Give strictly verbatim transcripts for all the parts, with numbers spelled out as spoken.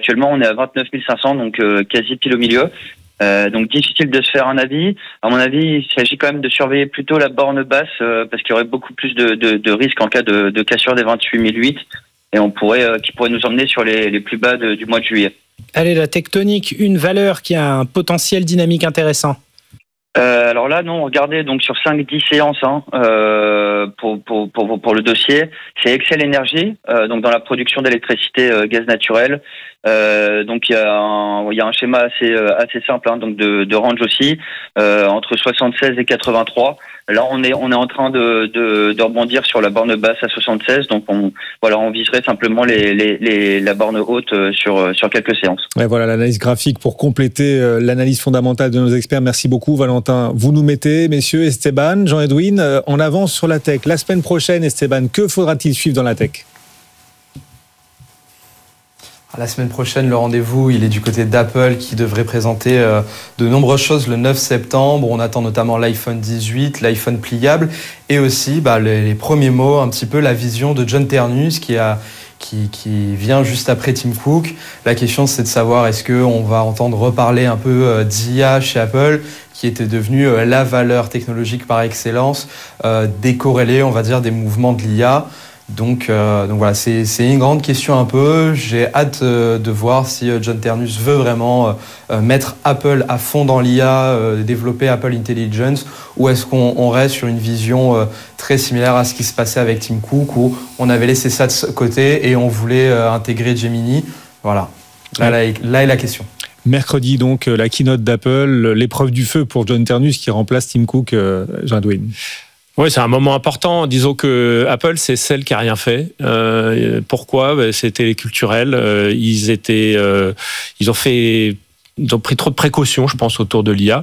actuellement, on est à vingt-neuf mille cinq cents, donc euh, quasi pile au milieu. Euh, donc difficile de se faire un avis. À mon avis, il s'agit quand même de surveiller plutôt la borne basse euh, parce qu'il y aurait beaucoup plus de, de, de risques en cas de, de cassure des vingt-huit mille huit et on pourrait, euh, qui pourrait nous emmener sur les, les plus bas de, du mois de juillet. Allez, la tectonique, une valeur qui a un potentiel dynamique intéressant. Euh, alors là, non, regardez, donc sur cinq dix séances hein, euh, pour, pour, pour, pour le dossier, c'est Excel Énergie, euh, donc dans la production d'électricité euh, gaz naturel. Euh, donc il y a un, il y a un schéma assez, assez simple hein, donc de, de range aussi, euh, entre soixante-seize et quatre-vingt-trois. Là, on est, on est en train de, de, de rebondir sur la borne basse à soixante-seize, donc on, voilà, on viserait simplement les, les, les, la borne haute sur, sur quelques séances. Et voilà l'analyse graphique pour compléter l'analyse fondamentale de nos experts. Merci beaucoup, Valentin. Vous nous mettez, messieurs, Esteban, Jean-Edwin, en avance sur la tech. La semaine prochaine, Esteban, que faudra-t-il suivre dans la tech ? La semaine prochaine, le rendez-vous, il est du côté d'Apple qui devrait présenter euh, de nombreuses choses le neuf septembre. On attend notamment l'iPhone dix-huit, l'iPhone pliable et aussi bah, les, les premiers mots, un petit peu la vision de John Ternus qui, a, qui, qui vient juste après Tim Cook. La question, c'est de savoir est-ce qu'on va entendre reparler un peu euh, d'I A chez Apple qui était devenue euh, la valeur technologique par excellence, euh, décorrélée, on va dire, des mouvements de l'I A. Donc, euh, donc voilà, c'est, c'est une grande question un peu. J'ai hâte euh, de voir si euh, John Ternus veut vraiment euh, mettre Apple à fond dans l'I A, euh, développer Apple Intelligence, ou est-ce qu'on on reste sur une vision euh, très similaire à ce qui se passait avec Tim Cook, où on avait laissé ça de côté et on voulait euh, intégrer Gemini. Voilà, là, là, là est la question. Mercredi, donc, la keynote d'Apple, l'épreuve du feu pour John Ternus qui remplace Tim Cook, euh, Jean-Edwin. Oui, c'est un moment important. Disons que Apple, c'est celle qui a rien fait. Euh, pourquoi ? Ben, c'était culturel. Euh, ils étaient, euh, ils ont fait, ils ont pris trop de précautions, je pense, autour de l'I A.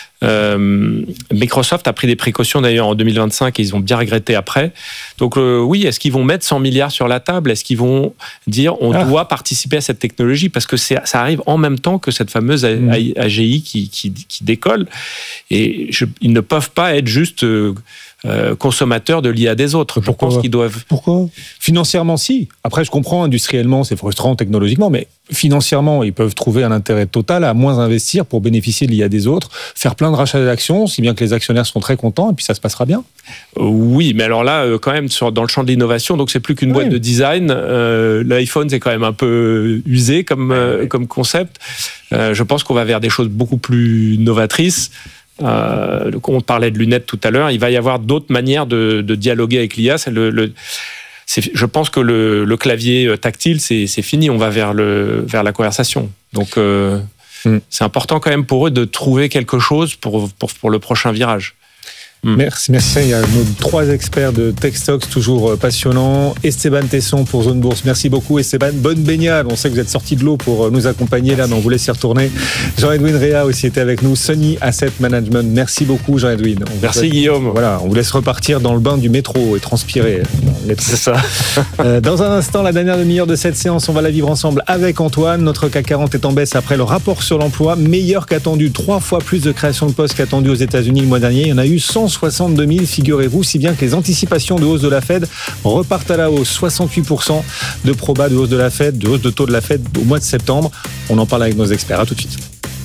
Euh, Microsoft a pris des précautions d'ailleurs en deux mille vingt-cinq et ils ont bien regretté après. Donc euh, oui, est-ce qu'ils vont mettre cent milliards sur la table ? Est-ce qu'ils vont dire on ah. doit participer à cette technologie ? Parce que c'est, ça arrive en même temps que cette fameuse A G I qui, qui, qui décolle. Et je, ils ne peuvent pas être juste euh, euh, consommateurs de l'I A des autres. Pourquoi ? Je pense qu'ils doivent... Pourquoi ? Financièrement, si. Après, je comprends, industriellement, c'est frustrant technologiquement, mais financièrement, ils peuvent trouver un intérêt total à moins investir pour bénéficier de l'I A des autres, faire plein de rachats d'actions, si bien que les actionnaires seront très contents, et puis ça se passera bien. Oui, mais alors là, quand même, sur, dans le champ de l'innovation, donc c'est plus qu'une oui. boîte de design. Euh, L'iPhone, c'est quand même un peu usé comme, euh, comme concept. Euh, je pense qu'on va vers des choses beaucoup plus novatrices. Euh, on parlait de lunettes tout à l'heure. Il va y avoir d'autres manières de, de dialoguer avec l'I A. C'est le, le, c'est, je pense que le, le clavier tactile, c'est, c'est fini. On va vers, le, vers la conversation. Donc, euh, mm. c'est important quand même pour eux de trouver quelque chose pour, pour, pour le prochain virage. Mmh. Merci, merci. Il y a nos trois experts de TechStocks, toujours passionnants. Esteban Tesson pour Zone Bourse. Merci beaucoup, Esteban. Bonne baignade. On sait que vous êtes sorti de l'eau pour nous accompagner là, mais on vous laisse y retourner. Jean-Edwin Réa aussi était avec nous. Sunny Asset Management. Merci beaucoup, Jean-Edwin. On merci, souhaite... Guillaume. Voilà, on vous laisse repartir dans le bain du métro et transpirer. C'est ça. euh, dans un instant, la dernière demi-heure de cette séance, on va la vivre ensemble avec Antoine. Notre C A C quarante est en baisse après le rapport sur l'emploi. Meilleur qu'attendu. Trois fois plus de création de postes qu'attendu aux États-Unis le mois dernier. Il y en a eu cent soixante-deux mille, figurez-vous, si bien que les anticipations de hausse de la Fed repartent à la hausse. soixante-huit pour cent de proba de hausse de la Fed, de hausse de taux de la Fed au mois de septembre. On en parle avec nos experts. À tout de suite.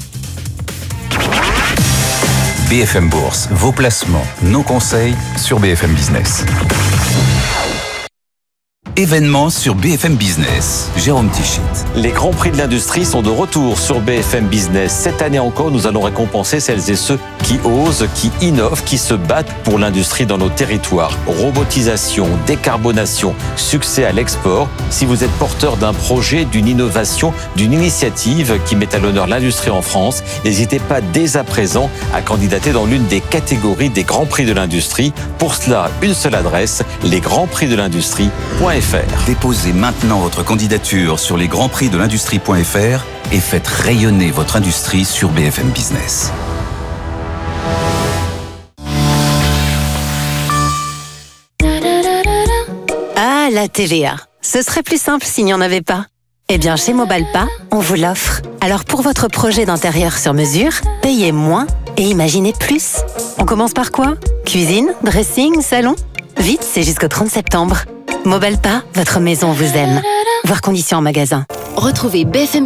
B F M Bourse, vos placements, nos conseils sur B F M Business. Événements sur B F M Business. Jérôme Tichit. Les grands prix de l'industrie sont de retour sur B F M Business. Cette année encore, nous allons récompenser celles et ceux qui osent, qui innovent, qui se battent pour l'industrie dans nos territoires. Robotisation, décarbonation, succès à l'export. Si vous êtes porteur d'un projet, d'une innovation, d'une initiative qui met à l'honneur l'industrie en France, n'hésitez pas dès à présent à candidater dans l'une des catégories des grands prix de l'industrie. Pour cela, une seule adresse, les grands prix de l'industrie point f r. Déposez maintenant votre candidature sur les grands prix de l'industrie point f r et faites rayonner votre industrie sur B F M Business. Ah, la T V A. Ce serait plus simple s'il n'y en avait pas. Eh bien, chez Mobalpa, on vous l'offre. Alors, pour votre projet d'intérieur sur mesure, payez moins et imaginez plus. On commence par quoi ? Cuisine, dressing, salon ? Vite, c'est jusqu'au trente septembre. Mobalpa, votre maison vous aime. Voir conditions en magasin. Retrouvez B F M